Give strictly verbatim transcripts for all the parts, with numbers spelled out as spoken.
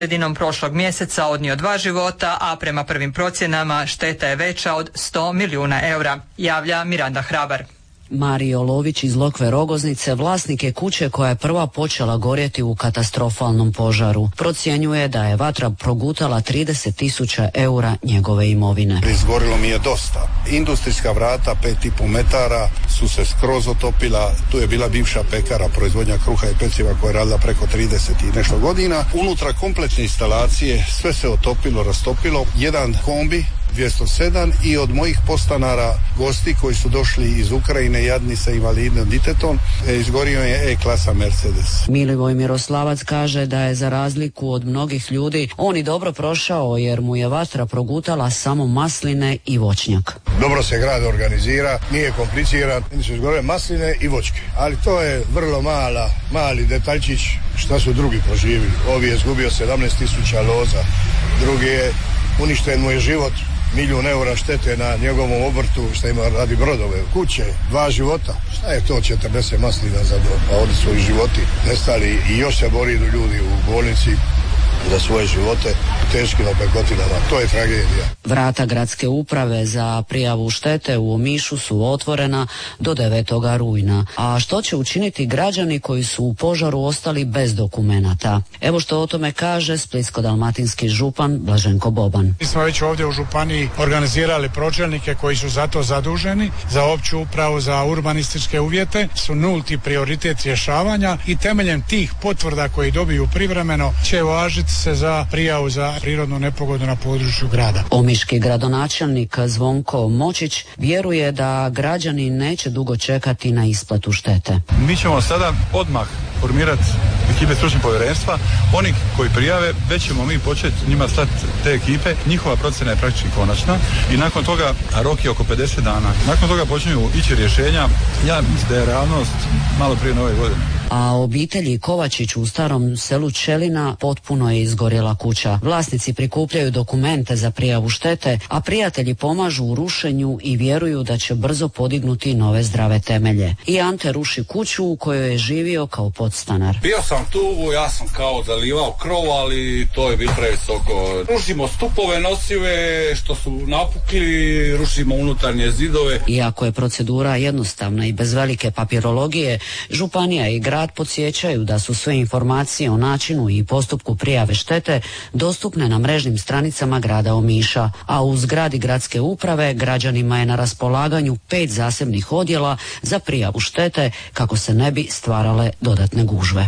Sredinom prošlog mjeseca odnio dva života, a prema prvim procjenama šteta je veća od sto milijuna eura, javlja Miranda Hrabar. Mario Lović iz Lokve Rogoznice vlasnik je kuće koja je prva počela gorjeti u katastrofalnom požaru. Procjenjuje da je vatra progutala trideset tisuća eura njegove imovine. Izgorilo mi je dosta. Industrijska vrata pet i pol metara su se skroz otopila. Tu je bila bivša pekara, proizvodnja kruha i peciva koja je radila preko trideset i nešto godina. Unutra kompletne instalacije, sve se otopilo, rastopilo. Jedan kombi dvjesto sedam i od mojih podstanara gosti koji su došli iz Ukrajine jadni sa invalidnim ditetom, izgorio je E-klasa Mercedes. Milivoj Miroslavac kaže da je za razliku od mnogih ljudi on i dobro prošao jer mu je vatra progutala samo masline i voćnjak. Dobro se grad organizira, nije kompliciran, su izgorele masline i voćke, ali to je vrlo mala, mali detaljčić šta su drugi proživili. Ovi je izgubio sedamnaest tisuća loza, drugi je uništen mu je život. Milijun eura štete na njegovom obrtu što ima radi brodove, kuće, dva života. Šta je to četrdeset maslina za dom? Pa ovdje su i životi nestali i još se bori ljudi u bolnici za svoje živote teškim opekotinama. To je tragedija. Vrata gradske uprave za prijavu štete u Omišu su otvorena do devetoga rujna. A što će učiniti građani koji su u požaru ostali bez dokumenata? Evo što o tome kaže splitsko-dalmatinski župan Blaženko Boban. Mi smo već ovdje u županiji organizirali pročelnike koji su za to zaduženi, za opću upravu, za urbanističke uvjete, su nulti prioritet rješavanja i temeljem tih potvrda koji dobiju privremeno će važiti se za prijavu za prirodnu nepogodu na području grada. Omiški gradonačelnik Zvonko Močić vjeruje da građani neće dugo čekati na isplatu štete. Mi ćemo sada odmah formirati ekipe stručnih povjerenstva. Oni koji prijave, već ćemo mi početi njima slati te ekipe. Njihova procjena je praktički konačna i nakon toga, a rok je oko pedeset dana, nakon toga počinju ići rješenja. Ja mislim da je realnost malo prije nove godine. A obitelji Kovačić u starom selu Čelina potpuno je izgorjela kuća. Vlasnici prikupljaju dokumente za prijavu štete, a prijatelji pomažu u rušenju i vjeruju da će brzo podignuti nove zdrave temelje. I Ante ruši kuću u kojoj je živio kao podstanar. Bio sam tu, ja sam kao zalivao krov, ali to je bilo previsoko. Rušimo stupove nosive što su napukli, rušimo unutarnje zidove. Iako je procedura jednostavna i bez velike papirologije, županija i grad podsjećaju da su sve informacije o načinu i postupku prijave štete dostupne na mrežnim stranicama grada Omiša, a u zgradi gradske uprave građanima je na raspolaganju pet zasebnih odjela za prijavu štete kako se ne bi stvarale dodatne gužve.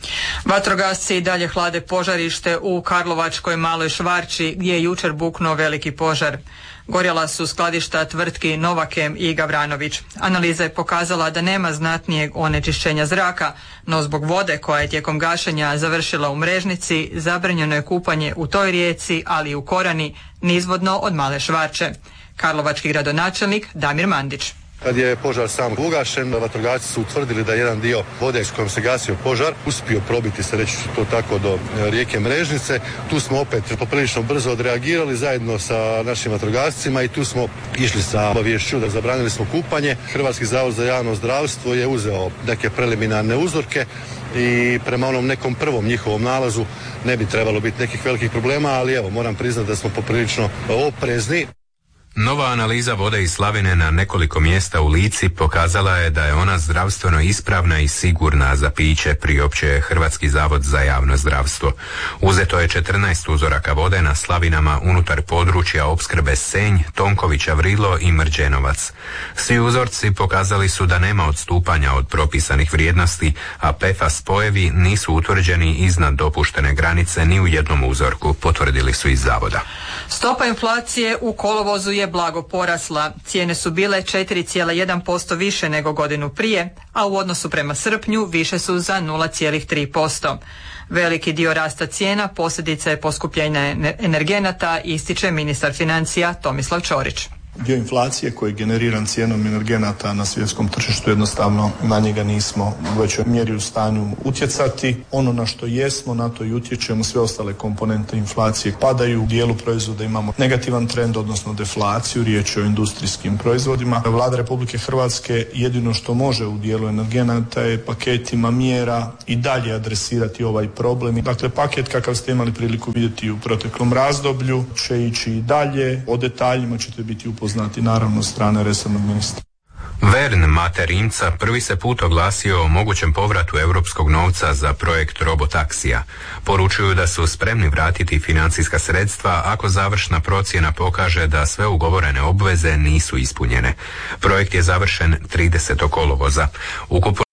Vatrogasci dalje hlade požarište u Karlovačkoj Maloj Švarči gdje je jučer buknuo veliki požar. Gorjela su skladišta tvrtki Novakem i Gavranović. Analiza je pokazala da nema znatnijeg onečišćenja zraka, no zbog vode koja je tijekom gašenja završila u Mrežnici, zabranjeno je kupanje u toj rijeci, ali i u Korani, nizvodno od Male Švarče. Karlovački gradonačelnik Damir Mandić. Kad je požar sam ugašen, vatrogasci su utvrdili da jedan dio vode s kojom se gasio požar uspio probiti se, reći ću to tako, do rijeke Mrežnice. Tu smo opet poprilično brzo odreagirali zajedno sa našim vatrogascima i tu smo išli sa obaviješću da zabranili smo kupanje. Hrvatski zavod za javno zdravstvo je uzeo neke preliminarne uzorke i prema onom nekom prvom njihovom nalazu ne bi trebalo biti nekih velikih problema, ali evo, moram priznati da smo poprilično oprezni. Nova analiza vode iz slavine na nekoliko mjesta u Lici pokazala je da je ona zdravstveno ispravna i sigurna za piće, priopćuje Hrvatski zavod za javno zdravstvo. Uzeto je četrnaest uzoraka vode na slavinama unutar područja opskrbe Senj, Tonkovića Vrilo i Mrđenovac. Svi uzorci pokazali su da nema odstupanja od propisanih vrijednosti, a P F A S spojevi nisu utvrđeni iznad dopuštene granice ni u jednom uzorku, potvrdili su iz zavoda. Stopa inflacije u kolovozu je blago porasla. Cijene su bile četiri zarez jedan posto više nego godinu prije, a u odnosu prema srpnju više su za nula zarez tri posto. Veliki dio rasta cijena posljedica je poskupljenja energenata, ističe ministar financija Tomislav Ćorić. Dio inflacije koji je generiran cijenom energenata na svjetskom tržištu, jednostavno na njega nismo u većoj mjeri u stanju utjecati. Ono na što jesmo, na to i utječemo. Sve ostale komponente inflacije padaju. U dijelu proizvoda imamo negativan trend, odnosno deflaciju. Riječ je o industrijskim proizvodima. Vlada Republike Hrvatske jedino što može u dijelu energenata je paketima mjera i dalje adresirati ovaj problem. Dakle, paket kakav ste imali priliku vidjeti u proteklom razdoblju će ići i dalje. O detaljima ćete biti upoznati naravno od strane resornog ministra. Vern Mate Rimca prvi se put oglasio o mogućem povratu europskog novca za projekt robotaksija. Poručuju da su spremni vratiti financijska sredstva ako završna procjena pokaže da sve ugovorene obveze nisu ispunjene. Projekt je završen tridesetog kolovoza. Ukupno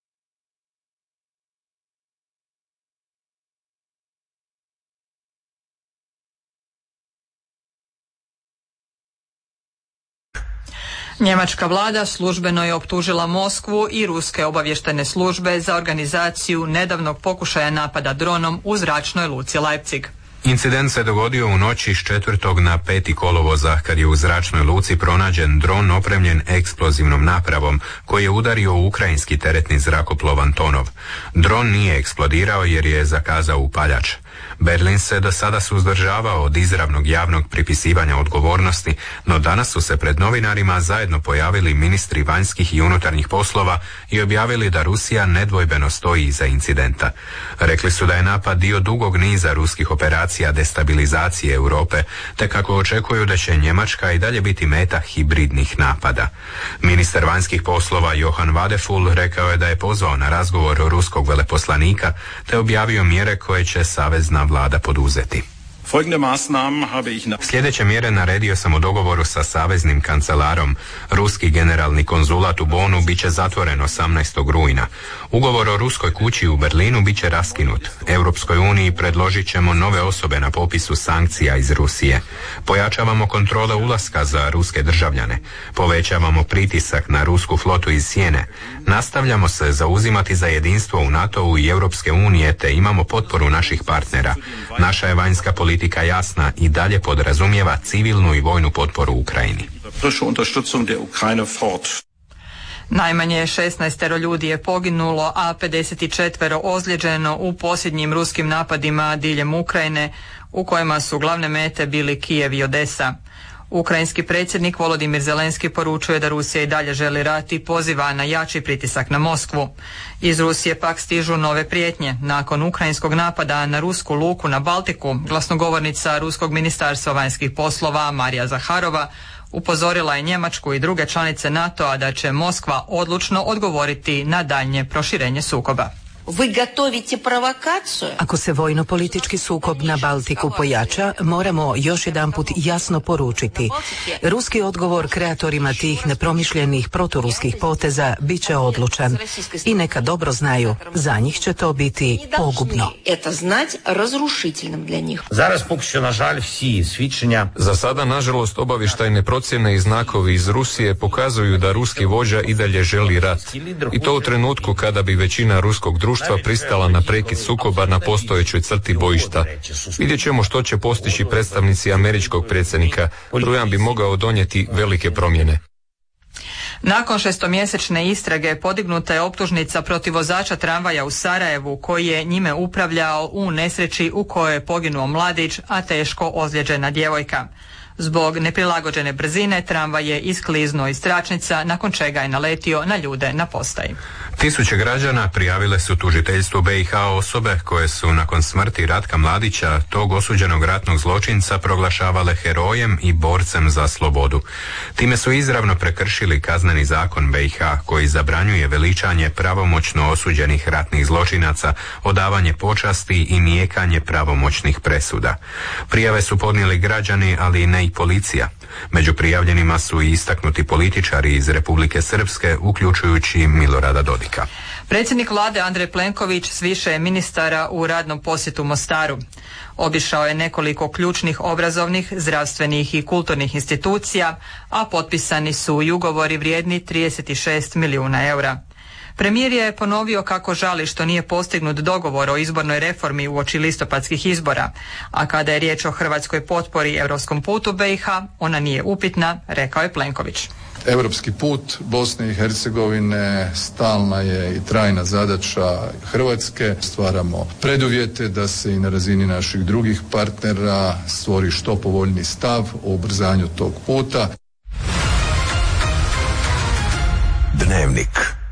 Njemačka vlada službeno je optužila Moskvu i ruske obavještajne službe za organizaciju nedavnog pokušaja napada dronom u zračnoj luci Leipzig. Incident se dogodio u noći s četvrtog na peti kolovoza kad je u zračnoj luci pronađen dron opremljen eksplozivnom napravom koji je udario u ukrajinski teretni zrakoplov Antonov. Dron nije eksplodirao jer je zakazao upaljač. Berlin se do sada suzdržavao od izravnog javnog pripisivanja odgovornosti, no danas su se pred novinarima zajedno pojavili ministri vanjskih i unutarnjih poslova i objavili da Rusija nedvojbeno stoji iza incidenta. Rekli su da je napad dio dugog niza ruskih operacija destabilizacije Europe, te kako očekuju da će Njemačka i dalje biti meta hibridnih napada. Ministar vanjskih poslova Johann Wadefull rekao je da je pozvao na razgovor ruskog veleposlanika te objavio mjere koje će savezna vlada poduzeti. Sljedeće mjere naredio sam u dogovoru sa saveznim kancelarom. Ruski generalni konzulat u Bonu bit će zatvoren osamnaestog rujna. Ugovor o ruskoj kući u Berlinu bit će raskinut. Europskoj uniji predložit ćemo nove osobe na popisu sankcija iz Rusije. Pojačavamo kontrole ulaska za ruske državljane. Povećavamo pritisak na rusku flotu iz Sjene. Nastavljamo se zauzimati za jedinstvo u NATO-u i Europske unije te imamo potporu naših partnera. Naša je vanjska politika Politika jasna i dalje podrazumijeva civilnu i vojnu potporu Ukrajini. Najmanje šesnaestero ljudi je poginulo, a pedeset četiri ozlijeđeno u posljednjim ruskim napadima diljem Ukrajine, u kojima su glavne mete bili Kijev i Odesa. Ukrajinski predsjednik Volodimir Zelenski poručuje da Rusija i dalje želi rat i poziva na jači pritisak na Moskvu. Iz Rusije pak stižu nove prijetnje. Nakon ukrajinskog napada na rusku luku na Baltiku, glasnogovornica Ruskog ministarstva vanjskih poslova Marija Zaharova upozorila je Njemačku i druge članice NATO-a da će Moskva odlučno odgovoriti na daljnje proširenje sukoba. Ako se vojno-politički sukob na Baltiku pojača, moramo još jedanput jasno poručiti. Ruski odgovor kreatorima tih nepromišljenih proturuskih poteza bit će odlučan. I neka dobro znaju, za njih će to biti pogubno. Za sada, nažalost, obavještajne procjene i znakovi iz Rusije pokazuju da ruski vođa i dalje želi rat. I to u trenutku kada bi većina ruskog društva pristala na prekid sukoba na postojećoj crti bojišta. Vidjet ćemo što će postići predstavnici američkog predsjednika. Rujan bi mogao donijeti velike promjene. Nakon šestomjesečne istrage podignuta je optužnica protiv vozača tramvaja u Sarajevu koji je njime upravljao u nesreći u kojoj je poginuo mladić, a teško ozlijeđena djevojka. Zbog neprilagođene brzine tramvaj je iskliznuo iz tračnica, nakon čega je naletio na ljude na postaji. Tisuće građana prijavile su tužiteljstvu B i H osobe koje su nakon smrti Ratka Mladića, tog osuđenog ratnog zločinca, proglašavale herojem i borcem za slobodu. Time su izravno prekršili kazneni zakon B i H koji zabranjuje veličanje pravomoćno osuđenih ratnih zločinaca, odavanje počasti i nijekanje pravomoćnih presuda. Prijave su podnijeli građani, ali ne i policija. Među prijavljenima su i istaknuti političari iz Republike Srpske, uključujući Milorada Dodika. Predsjednik vlade Andrej Plenković s više ministara u radnom posjetu Mostaru. Obišao je nekoliko ključnih obrazovnih, zdravstvenih i kulturnih institucija, a potpisani su i ugovori vrijedni trideset šest milijuna eura. Premijer je ponovio kako žali što nije postignut dogovor o izbornoj reformi uoči listopadskih izbora, a kada je riječ o hrvatskoj potpori europskom putu B i H, ona nije upitna, rekao je Plenković. Europski put Bosne i Hercegovine stalna je i trajna zadaća Hrvatske. Stvaramo preduvjete da se i na razini naših drugih partnera stvori što povoljniji stav o ubrzanju tog puta. Dnevnik.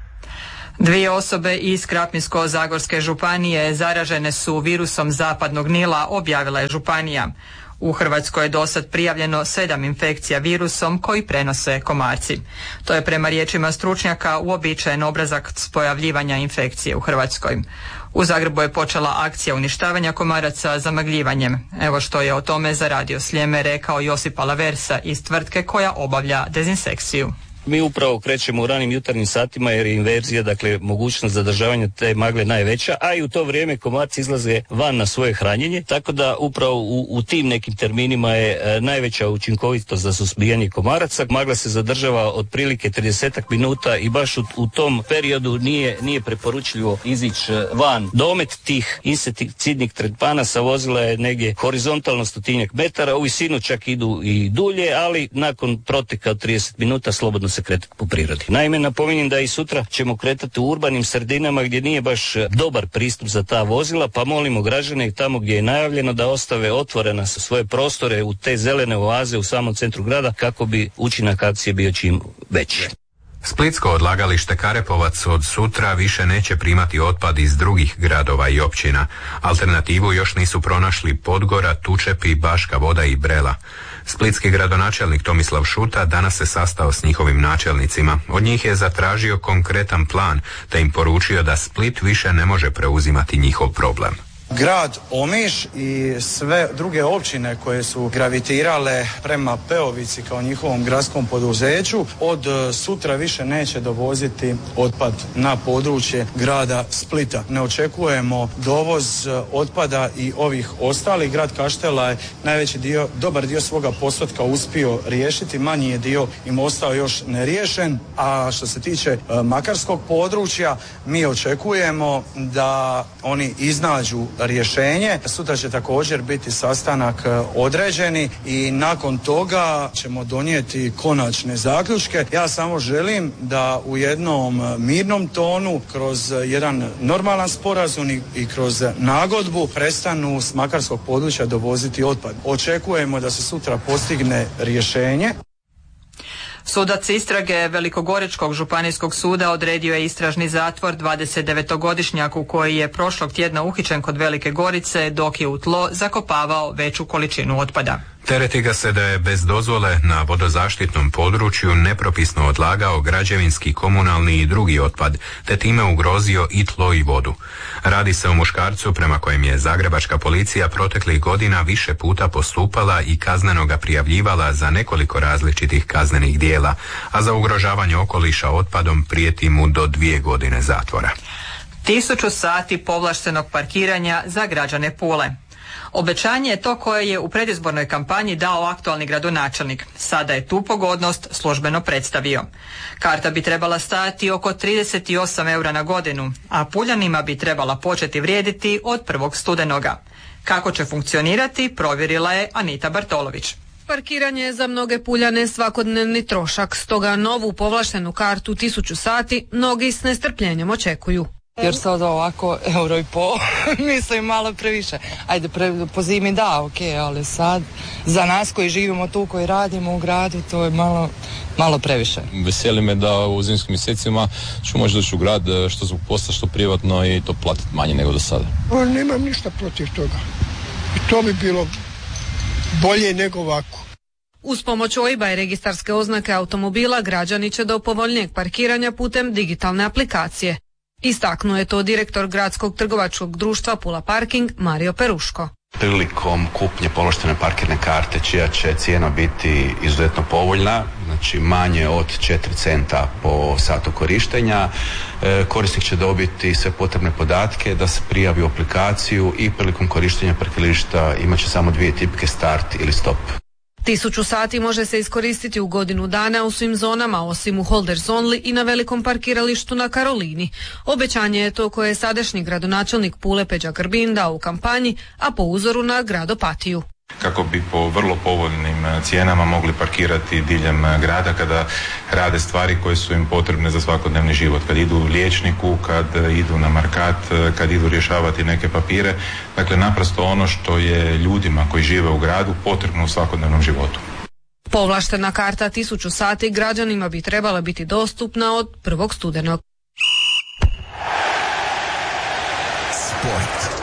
Dvije osobe iz Krapinsko-zagorske županije zaražene su virusom zapadnog Nila, objavila je županija. U Hrvatskoj je dosad prijavljeno sedam infekcija virusom koji prenose komarci. To je prema riječima stručnjaka uobičajen obrazak pojavljivanja infekcije u Hrvatskoj. U Zagrebu je počela akcija uništavanja komaraca zamagljivanjem. Evo što je o tome za Radio Sljeme rekao Josip Alaversa iz tvrtke koja obavlja dezinsekciju. Mi upravo krećemo u ranim jutarnjim satima jer je inverzija, dakle mogućnost zadržavanja te magle najveća, a i u to vrijeme komarci izlaze van na svoje hranjenje, tako da upravo u, u tim nekim terminima je e, najveća učinkovitost za suzbijanje komaraca. Magla se zadržava otprilike tridesetak minuta i baš u, u tom periodu nije, nije preporučljivo izići van. Domet tih insekticidnih tretmana sa vozila je negdje horizontalno stotinjak metara, u visinu čak idu i dulje, ali nakon proteka od trideset minuta slobodno se kretati po prirodi. Naime, napominjem da i sutra ćemo kretati u urbanim sredinama gdje nije baš dobar pristup za ta vozila, pa molimo građane tamo gdje je najavljeno da ostave otvorena svoje prostore u te zelene oaze u samom centru grada kako bi učinak akcije bio čim veći. Splitsko odlagalište Karepovac od sutra više neće primati otpad iz drugih gradova i općina. Alternativu još nisu pronašli Podgora, Tučepi, Baška Voda i Brela. Splitski gradonačelnik Tomislav Šuta danas se sastao s njihovim načelnicima. Od njih je zatražio konkretan plan te im poručio da Split više ne može preuzimati njihov problem. Grad Omiš i sve druge općine koje su gravitirale prema Peovici kao njihovom gradskom poduzeću od sutra više neće dovoziti otpad na područje grada Splita. Ne očekujemo dovoz otpada i ovih ostalih. Grad Kaštela je najveći dio, dobar dio svoga postotka uspio riješiti, manji je dio im ostao još neriješen, a što se tiče makarskog područja mi očekujemo da oni iznađu rješenje. Sutra će također biti sastanak određeni i nakon toga ćemo donijeti konačne zaključke. Ja samo želim da u jednom mirnom tonu, kroz jedan normalan sporazum i kroz nagodbu prestanu s makarskog područja dovoziti otpad. Očekujemo da se sutra postigne rješenje. Sudac istrage Velikogoričkog županijskog suda odredio je istražni zatvor dvadesetdevetogodišnjaku koji je prošlog tjedna uhićen kod Velike Gorice dok je u tlo zakopavao veću količinu otpada. Tereti ga se da je bez dozvole na vodozaštitnom području nepropisno odlagao građevinski, komunalni i drugi otpad, te time ugrozio i tlo i vodu. Radi se o muškarcu prema kojem je zagrebačka policija proteklih godina više puta postupala i kazneno ga prijavljivala za nekoliko različitih kaznenih dijela, a za ugrožavanje okoliša otpadom prijeti mu do dvije godine zatvora. Tisuću sati povlaštenog parkiranja za građane Pule. Obećanje je to koje je u predizbornoj kampanji dao aktualni gradonačelnik. Sada je tu pogodnost službeno predstavio. Karta bi trebala stajati oko trideset osam eura na godinu, a Puljanima bi trebala početi vrijediti od prvog studenoga. Kako će funkcionirati, provjerila je Anita Bartolović. Parkiranje je za mnoge Puljane svakodnevni trošak, stoga novu povlaštenu kartu tisuću sati mnogi s nestrpljenjem očekuju. Jer sad ovako euro i pol, mislim malo previše. Ajde, pre, po zimi da, ok, ali sad za nas koji živimo tu, koji radimo u gradu, to je malo, malo previše. Veseli me da u zimskim mjesecima ću možda doći u grad što zbog posla, što privatno i to platiti manje nego do sada. O, nemam ništa protiv toga. I to bi bilo bolje nego ovako. Uz pomoć O I B-a i registarske oznake automobila građani će do povoljnijeg parkiranja putem digitalne aplikacije. Istaknuo je to direktor gradskog trgovačkog društva Pula Parking Mario Peruško. Prilikom kupnje povlaštene parkirne karte čija će cijena biti izuzetno povoljna, znači manje od četiri centa po satu korištenja, korisnik će dobiti sve potrebne podatke da se prijavi u aplikaciju i prilikom korištenja parkirališta imat će samo dvije tipke start ili stop. Tisuću sati može se iskoristiti u godinu dana u svim zonama, osim u Holders Only i na velikom parkiralištu na Karolini. Obećanje je to koje je sadašnji gradonačelnik Pule Peđa Grbin dao u kampanji, a po uzoru na grad Opatiju. Kako bi po vrlo povoljnim cijenama mogli parkirati diljem grada kada rade stvari koje su im potrebne za svakodnevni život. Kad idu liječniku, kad idu na markat, kad idu rješavati neke papire. Dakle, naprosto ono što je ljudima koji žive u gradu potrebno u svakodnevnom životu. Povlaštena karta tisuću sati građanima bi trebala biti dostupna od prvog studenog. Sport.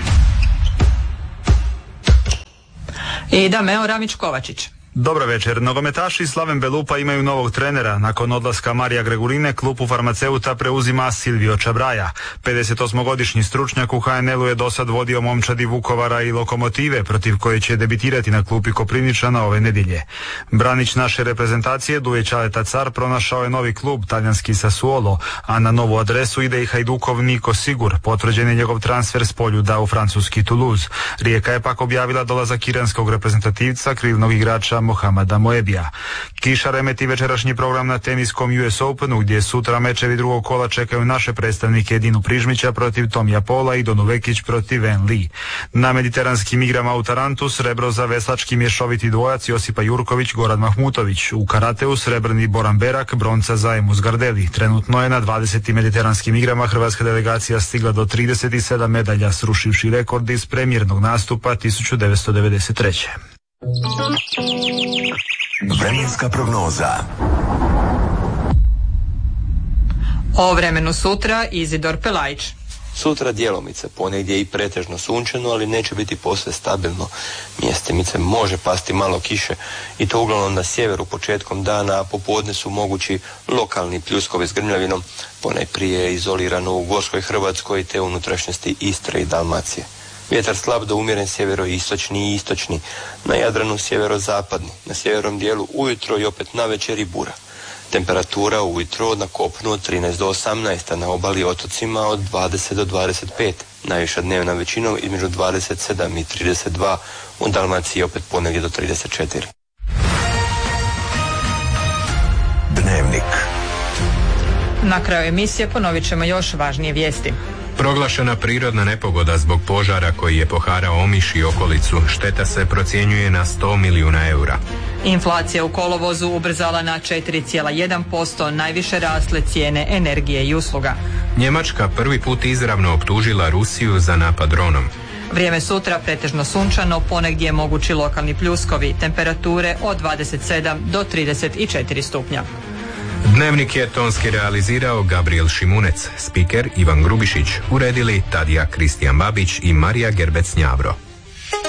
I Dameo Ramić-Kovačić. Dobro večer. Nogometaši Slaven Belupa imaju novog trenera. Nakon odlaska Marija Gregurine, klupu farmaceuta preuzima Silvio Čabraja. pedesetosmogodišnji stručnjak u H N L-u je dosad vodio momčadi Vukovara i Lokomotive, protiv koje će debitirati na klupi Koprivničana ove nedjelje. Branić naše reprezentacije, Duje Čaleta Car, pronašao je novi klub, talijanski Sassuolo, a na novu adresu ide i Hajdukov Niko Sigur. Potvrđen je njegov transfer s Poljuda u francuski Toulouse. Rijeka je pak objavila dolazak iranskog reprezentativca, krilnog igrača Mohamada Moebija. Kiša remeti večerašnji program na teniskom U S Openu, gdje sutra mečevi drugog kola čekaju naše predstavnike Dinu Prižmića protiv Tomija Pola i Donu Vekić protiv Ven Li. Na mediteranskim igrama u Tarantu srebro za veslački mješoviti dvojac Josipa Jurković, Goran Mahmutović. U karateu srebrni Boran Berak, bronca za Emus Gardeli. Trenutno je na dvadesetim mediteranskim igrama hrvatska delegacija stigla do trideset sedam medalja, srušivši rekord iz premijernog nastupa tisuću devetsto devedeset treće. Vremenska prognoza. O vremenu sutra Izidor Pelajić. Sutra djelomice, ponegdje i pretežno sunčano, ali neće biti posve stabilno. Mjestimice može pasti malo kiše i to uglavnom na sjeveru početkom dana, a popodne su mogući lokalni pljuskovi s grmljavinom, ponajprije izolirano u Gorskoj Hrvatskoj te unutrašnjosti Istre i Dalmacije. Vjetar slab do umjeren sjeveroistočni i istočni, na Jadranu sjeverozapadni, na sjevernom dijelu ujutro i opet navečer i bura. Temperatura ujutro na kopnu od trinaest do osamnaest, a na obali otocima od dvadeset do dvadeset pet. Najviša dnevna većinom između dvadeset sedam i trideset dva, u Dalmaciji opet ponegdje do trideset četiri. Dnevnik. Na kraju emisije ponovit ćemo još važnije vijesti. Proglašena prirodna nepogoda zbog požara koji je poharao Omiš i okolicu, šteta se procjenjuje na sto milijuna eura. Inflacija u kolovozu ubrzala na četiri zarez jedan posto, najviše rasle cijene energije i usluga. Njemačka prvi put izravno optužila Rusiju za napad dronom. Vrijeme sutra pretežno sunčano, ponegdje mogući lokalni pljuskovi, temperature od dvadeset sedam do trideset četiri stupnja. Dnevnik je tonski realizirao Gabriel Šimunec, spiker Ivan Grubišić, uredili Tadija Kristijan Babić i Marija Gerbec Njavro.